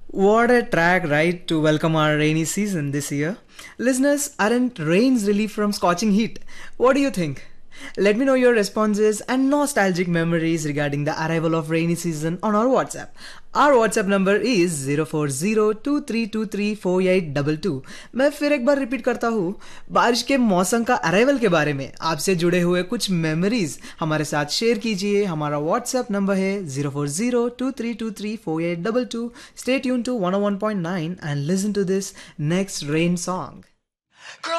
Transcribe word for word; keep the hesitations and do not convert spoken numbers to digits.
What a track, right, to welcome our rainy season this year. Listeners, aren't rains relief from scorching heat? What do you think? Let me know your responses and nostalgic memories regarding the arrival of rainy season on our WhatsApp. Our WhatsApp number is zero four zero two three two three four eight two two. मैं फिर एक बार repeat करता हूँ, बारिश के मौसम का arrival के बारे में आपसे जुड़े हुए कुछ मेमोरीज हमारे साथ शेयर कीजिए. हमारा व्हाट्सएप नंबर है zero four zero two three two three four eight two two. Stay tuned to one oh one point nine and listen to this next rain song.